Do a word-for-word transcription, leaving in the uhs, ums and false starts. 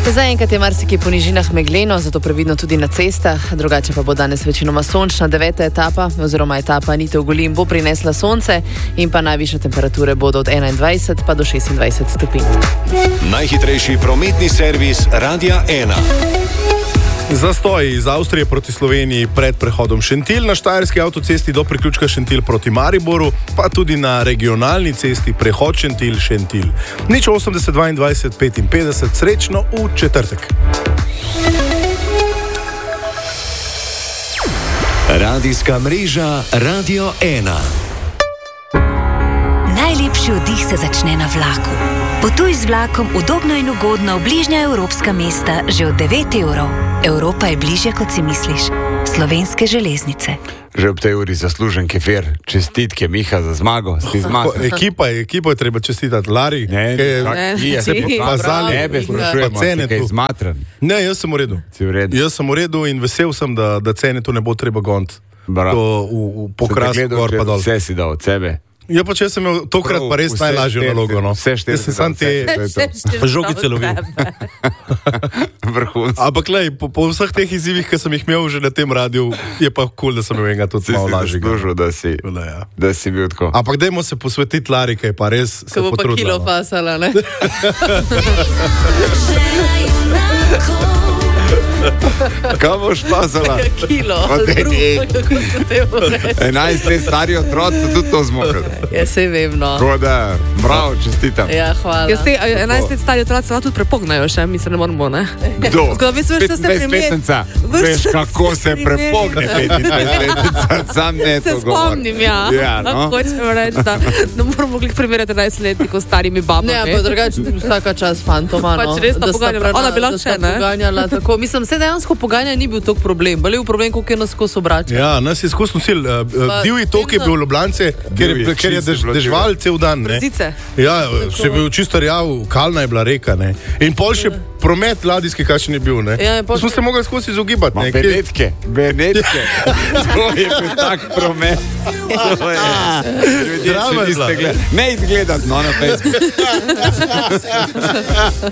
Zaenkrat je marsikje po nižinah megleno, zato previdno tudi na cestah, drugače pa bo danes večinoma sončna. Deveta etapa oziroma etapa Nitev Golin bo prinesla sonce in pa najvišje temperature bodo od enaindvajset pa do šestindvajset stopinj. Najhitrejši prometni servis Radia ena. Zastoj iz Avstrije proti Sloveniji pred prehodom Šentilj, na štajerski avtocesti do priključka Šentilj proti Mariboru, pa tudi na regionalni cesti prehod Šentilj-Šentilj. Nič osemdeset dvaindvajset petinpetdeset, srečno v četrtek. Radijska mreža Radio ena. Najlepši oddih se začne na vlaku. Potuj z vlakom udobno in ugodno v bližnja evropska mesta že od devet evrov. Evropa je bližje, kot si misliš. Slovenske železnice. Že ob tej uri zaslužen kefir. Čestitke, Miha, za zmago. Si zmagal. Ekipa je, ekipa je treba čestitati. Lari, Ne, ki je, ne, ki je ne, se ne, pokazali. Tebe sprašujemo, Cene si kaj tu. zmatran. Ne, jaz sem v redu. Si v redu. Jaz sem v redu in vesel sem, da, da cene tu ne bo treba goniti. Bravo. To v, v pokras gor pa dol. Vse si dal od sebe. Ja, pa če sem imel tokrat pa res Vse najlažjo štiri, nalogo. No. vse štiri Jaz sem si sam dal, te vse, to je to. žogice lovil. Vrhunsko. Ampak lej, po, po vseh teh izzivih, ki sem jih imel že na tem radiju, je pa kul, cool, da sem imel enega tudi Si malo si lažjega. zaslužil, da si, Ja. da si bil tako. Ampak dajmo se posvetiti Lari, kaj pa res se Ko bo pa potrudila. kilo No. fasala, ne? Kaj boš pasala? Kilo. Ma daj, ne. Kako se temu reče? enajst let stari otroci so tudi to zmogli. Ja, sej vem, no. Tako da, bravo, čestitam. Ja, hvala. Jaz te enajst let stari otroci lahko tudi prepognajo še, mi se ne moramo, ne? Kdo? Tako da vi veš, da ste primer- petnajstletnica. Veš, Veš, da kako ste se primer- prepogne petnajstletnica. Sam ne Se to govor. spomnim, ja. Ja, no. Lahko hočem reči, da ne moramo glih primerjati enajstletnikov s starimi babami. Ne, pa drugače vsaka čas fantoma, no. Pač res sta Da sta poganjala. prena- Ona bi lahko da sta še, ne? poganjala tako. Mislim, se dejansko pogajanje ni bil tok problem, bolj je bil problem, koliko je nas kos obračal. Ja, nas je izkusten sil. Uh, Pa divji tok je vedno- bil v Ljubljance, ker Divji, je, ker je čisto dež, bilo dežval cel dan. Ne. Brzice. Ja, še je bil čisto rjav, kalna je bila reka. Ne. In pol še promet ladijski, kakšen je bil. Ne. Ja, in pol Smo še- se mogli skozi izogibati. Ma ne, kjer- Benetke, Benetke. To je bil tak promet. To je. Ljudje, Drama če je bila. niste gledali. Ne id gledati, no, na Facebooku.